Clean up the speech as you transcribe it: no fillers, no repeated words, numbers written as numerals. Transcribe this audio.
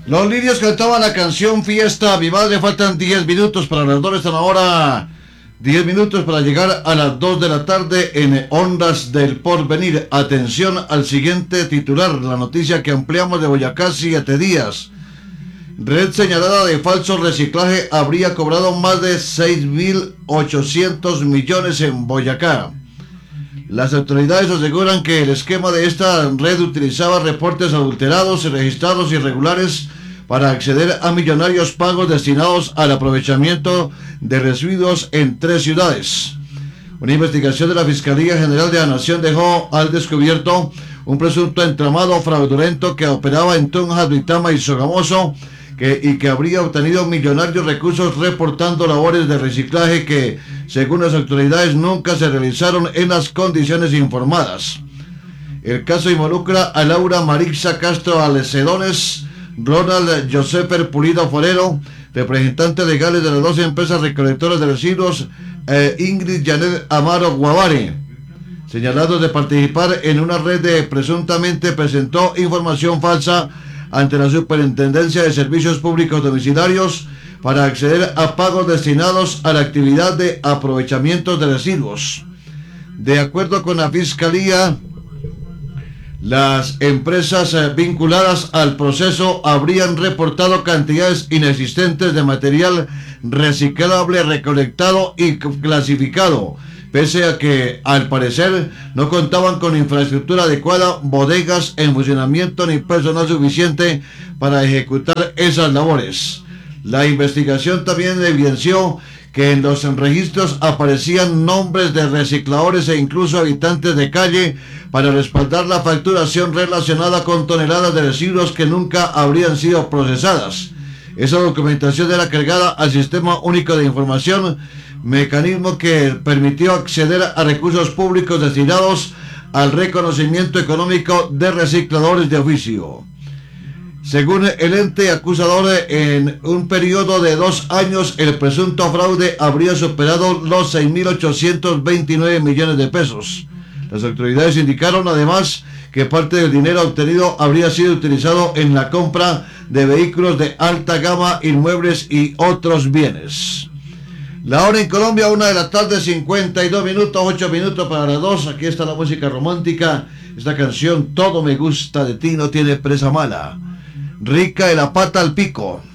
Los Lirios cantaban la canción Fiesta. Mi madre, faltan 10 minutos para las 2, están ahora 10 minutos para llegar a las 2 de la tarde en Ondas del Porvenir. Atención al siguiente titular, la noticia que ampliamos de Boyacá 7 días. Red señalada de falso reciclaje habría cobrado más de 6.800 millones en Boyacá. Las autoridades aseguran que el esquema de esta red utilizaba reportes adulterados y registrados irregulares para acceder a millonarios pagos destinados al aprovechamiento de residuos en 3 ciudades. Una investigación de la Fiscalía General de la Nación dejó al descubierto un presunto entramado fraudulento que operaba en Tunja, Duitama y Sogamoso, que habría obtenido millonarios recursos reportando labores de reciclaje que, según las autoridades, nunca se realizaron en las condiciones informadas. El caso involucra a Laura Marixa Castro Alcedones, Ronald Josefer Pulido Forero, representantes legales de las 2 empresas recolectoras de residuos, Ingrid Janet Amaro Guavare, señalados de participar en una red de presuntamente presentó información falsa ante la Superintendencia de Servicios Públicos Domiciliarios para acceder a pagos destinados a la actividad de aprovechamiento de residuos. De acuerdo con la Fiscalía, las empresas vinculadas al proceso habrían reportado cantidades inexistentes de material reciclable recolectado y clasificado, pese a que, al parecer, no contaban con infraestructura adecuada, bodegas en funcionamiento ni personal suficiente para ejecutar esas labores. La investigación también evidenció que en los registros aparecían nombres de recicladores e incluso habitantes de calle para respaldar la facturación relacionada con toneladas de residuos que nunca habrían sido procesadas. Esa documentación era cargada al Sistema Único de Información, mecanismo que permitió acceder a recursos públicos destinados al reconocimiento económico de recicladores de oficio. Según el ente acusador, en un periodo de 2 años, el presunto fraude habría superado los 6.829 millones de pesos. Las autoridades indicaron además que parte del dinero obtenido habría sido utilizado en la compra de vehículos de alta gama, inmuebles y otros bienes. La hora en Colombia, 1 de la tarde, 52 minutos, 8 minutos para las 2. Aquí está la música romántica. Esta canción, Todo me gusta de ti, no tiene presa mala. Rica de la pata al pico.